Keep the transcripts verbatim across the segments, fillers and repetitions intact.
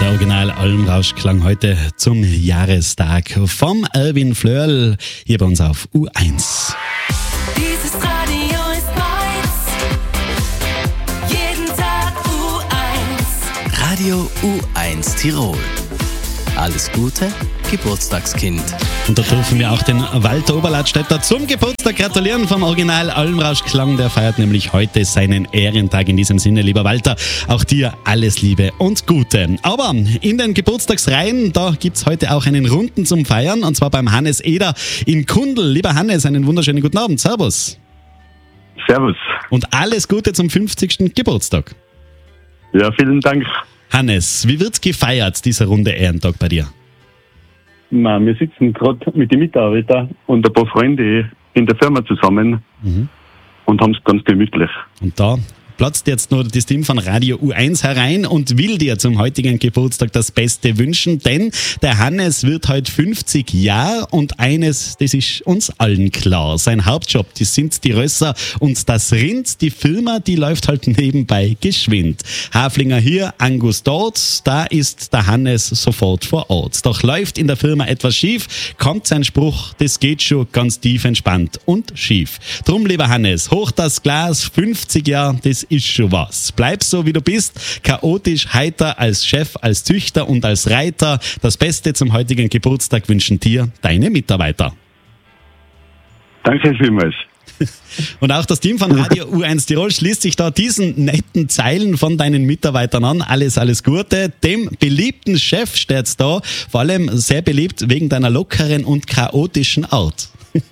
Der Original-Almrausch-Klang heute zum Jahrestag vom Erwin Flörl hier bei uns auf U eins. Dieses Radio ist meins, jeden Tag U eins. Radio U eins Tirol. Alles Gute, Geburtstagskind. Und da dürfen wir auch den Walter Oberladstätter zum Geburtstag gratulieren vom Original Almrausch-Klang. Der feiert nämlich heute seinen Ehrentag. In diesem Sinne, lieber Walter, auch dir alles Liebe und Gute. Aber in den Geburtstagsreihen, da gibt es heute auch einen Runden zum Feiern, und zwar beim Hannes Eder in Kundl. Lieber Hannes, einen wunderschönen guten Abend. Servus. Servus. Und alles Gute zum fünfzigsten Geburtstag. Ja, vielen Dank. Hannes, wie wird gefeiert, dieser runde Ehrentag bei dir? Na, wir sitzen gerade mit den Mitarbeitern und ein paar Freunde in der Firma zusammen Mhm. und haben es ganz gemütlich. Und da platzt jetzt nur das Team von Radio U eins herein und will dir zum heutigen Geburtstag das Beste wünschen, denn der Hannes wird heute fünfzig Jahre und eines, das ist uns allen klar. Sein Hauptjob, das sind die Rösser und das Rind, die Firma, die läuft halt nebenbei geschwind. Haflinger hier, Angus dort, da ist der Hannes sofort vor Ort. Doch läuft in der Firma etwas schief, kommt sein Spruch, das geht schon ganz tief entspannt und schief. Drum, lieber Hannes, hoch das Glas, fünfzig Jahre, das ist schon was. Bleib so, wie du bist, chaotisch, heiter, als Chef, als Züchter und als Reiter. Das Beste zum heutigen Geburtstag wünschen dir deine Mitarbeiter. Danke vielmals. Und auch das Team von Radio U eins Tirol schließt sich da diesen netten Zeilen von deinen Mitarbeitern an. Alles, alles Gute. Dem beliebten Chef steht's da, vor allem sehr beliebt wegen deiner lockeren und chaotischen Art.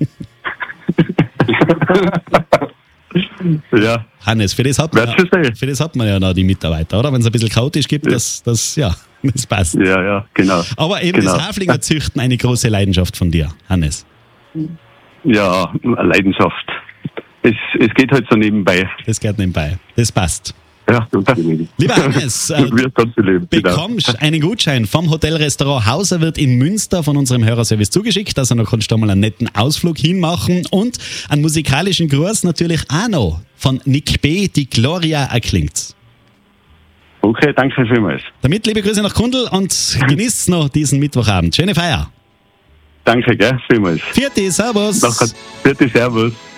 Ja, Hannes, für das hat man, Werd's ja, sein. für das hat man ja noch die Mitarbeiter, oder? Wenn es ein bisschen chaotisch gibt, das, das, ja, das passt. ja, ja, genau. Aber eben genau. das Haflinger Züchten, eine große Leidenschaft von dir, Hannes. Ja, eine Leidenschaft. Es, es geht halt so nebenbei. Das geht nebenbei. Das passt. Ja, Lieber Hannes, äh, du wirst ganz viel leben. Genau. bekommst einen Gutschein vom Hotelrestaurant Hauserwirt in Münster von unserem Hörerservice zugeschickt. Also da kannst du mal einen netten Ausflug hinmachen und einen musikalischen Gruß natürlich auch noch von Nick B., die Gloria erklingt. Okay, danke vielmals. Damit liebe Grüße nach Kundl und genießt noch diesen Mittwochabend. Schöne Feier. Danke, gell, vielmals. Vierte, Servus. Nachher, bitte, Servus.